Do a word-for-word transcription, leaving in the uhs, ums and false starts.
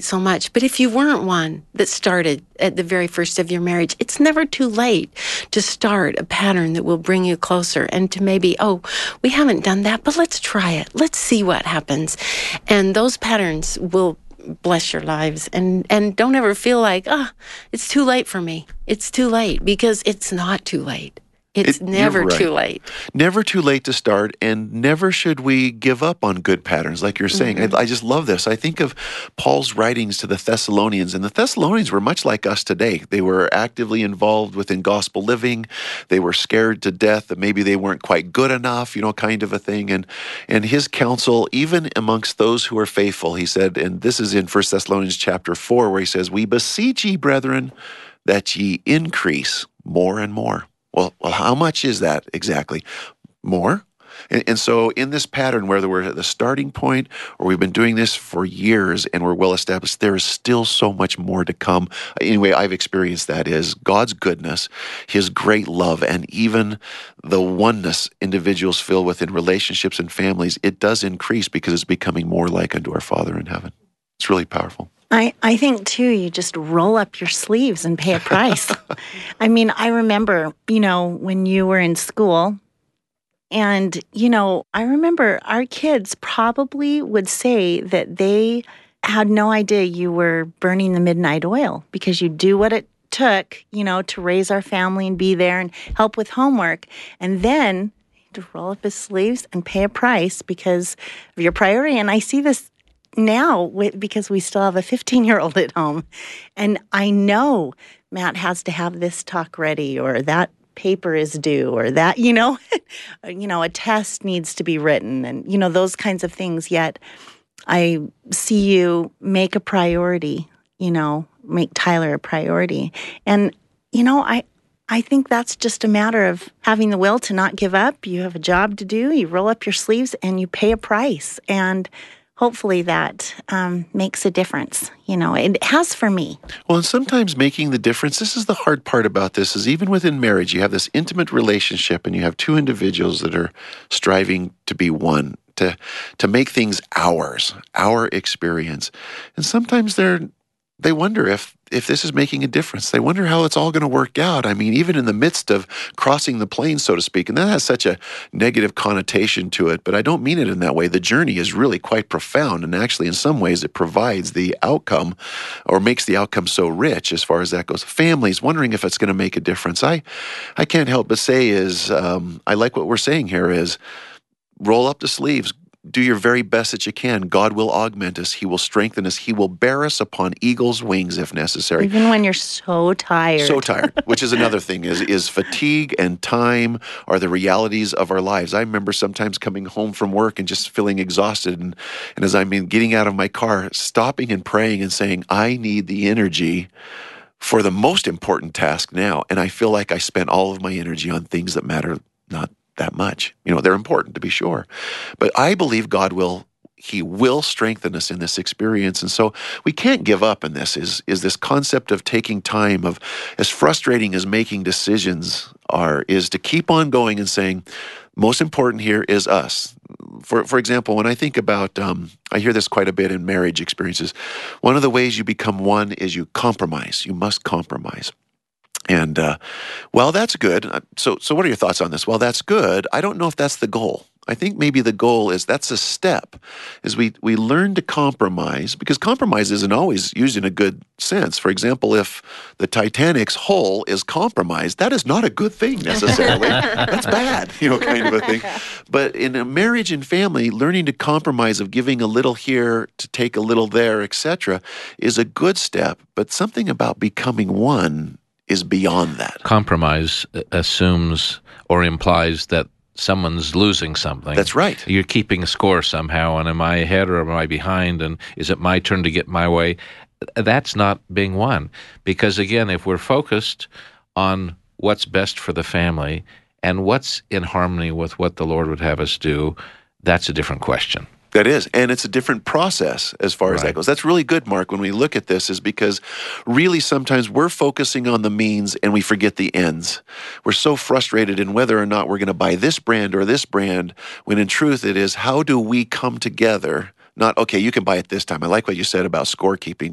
relate so much. But if you weren't one that started at the very first of your marriage, it's never too late to start a pattern that will bring you closer and to maybe, oh, we haven't done that, but let's try it. Let's see what happens. And those patterns will bless your lives. And, and don't ever feel like, ah, oh, it's too late for me. It's too late, because it's not too late. It's It- never you're right. too late. Never too late to start, and never should we give up on good patterns, like you're saying. I, I just love this. I think of Paul's writings to the Thessalonians, and the Thessalonians were much like us today. They were actively involved within gospel living. They were scared to death that maybe they weren't quite good enough, you know, kind of a thing. And and his counsel, even amongst those who are faithful, he said, and this is in First Thessalonians chapter four, where he says, "We beseech ye, brethren, that ye increase more and more." Well, well, how much is that exactly? More? And, and so in this pattern, whether we're at the starting point or we've been doing this for years and we're well established, there is still so much more to come. Anyway, I've experienced that is God's goodness, his great love, and even the oneness individuals feel within relationships and families, it does increase because it's becoming more like unto our Father in heaven. It's really powerful. I, I think, too, you just roll up your sleeves and pay a price. I mean, I remember, you know, when you were in school, and, you know, I remember our kids probably would say that they had no idea you were burning the midnight oil, because you do what it took, you know, to raise our family and be there and help with homework. And then to roll up his sleeves and pay a price because of your priority. And I see this now, because we still have a fifteen-year-old at home, and I know Matt has to have this talk ready, or that paper is due, or that, you know, you know, a test needs to be written, and, you know, those kinds of things. Yet I see you make a priority, you know, make Tyler a priority. And, you know, I, I think that's just a matter of having the will to not give up. You have a job to do. You roll up your sleeves and you pay a price. And hopefully that um, makes a difference. You know, it has for me. Well, and sometimes making the difference, this is the hard part about this, is even within marriage, you have this intimate relationship and you have two individuals that are striving to be one, to to make things ours, our experience. And sometimes they're they wonder if if this is making a difference. They wonder how it's all going to work out. I mean, even in the midst of crossing the plane, so to speak, and that has such a negative connotation to it, but I don't mean it in that way. The journey is really quite profound, and actually in some ways it provides the outcome or makes the outcome so rich as far as that goes. Families wondering if it's going to make a difference. I, I can't help but say is, um, I like what we're saying here is, roll up the sleeves. Do your very best that you can. God will augment us. He will strengthen us. He will bear us upon eagle's wings if necessary. Even when you're so tired. So tired, which is another thing, is, is fatigue and time are the realities of our lives. I remember sometimes coming home from work and just feeling exhausted. And, and as I'm getting out of my car, stopping and praying and saying, I need the energy for the most important task now. And I feel like I spent all of my energy on things that matter not that much. You know, they're important to be sure. But I believe God will, he will strengthen us in this experience. And so we can't give up in this, is, is this concept of taking time, of as frustrating as making decisions are, is to keep on going and saying, most important here is us. For for example, when I think about, um, I hear this quite a bit in marriage experiences, one of the ways you become one is you compromise. You must compromise. And, uh, well, that's good. So, so what are your thoughts on this? Well, that's good. I don't know if that's the goal. I think maybe the goal is that's a step, is we, we learn to compromise, because compromise isn't always used in a good sense. For example, if the Titanic's hull is compromised, that is not a good thing necessarily. That's bad, you know, kind of a thing. But in a marriage and family, learning to compromise, of giving a little here to take a little there, et cetera, is a good step. But something about becoming one is beyond that. Compromise assumes or implies that someone's losing something. That's right. You're keeping a score somehow, and am I ahead or am I behind, and is it my turn to get my way? That's not being one. Because again, if we're focused on what's best for the family and what's in harmony with what the Lord would have us do, that's a different question. That is, and it's a different process as far as Right. that goes. That's really good, Mark, when we look at this, is because really sometimes we're focusing on the means and we forget the ends. We're so frustrated in whether or not we're going to buy this brand or this brand, when in truth it is, how do we come together? Not, okay, you can buy it this time. I like what you said about scorekeeping.